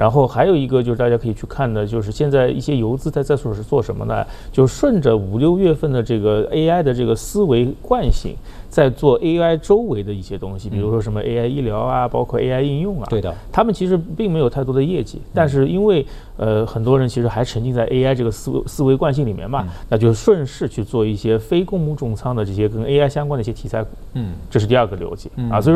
然后还有一个就是大家可以去看的，就是现在一些游资在做什么呢？就顺着5、6月份的这个 AI 的这个思维惯性，在做 AI 周围的一些东西，比如说什么 AI 医疗啊，包括 AI 应用啊。 对的， 他们其实并没有太多的业绩，但是因为很多人其实还沉浸在 AI 这个思维惯性里面嘛，那就顺势去做一些非公募重仓的这些跟 AI 相关的一些题材股。这是第二个逻辑啊。所以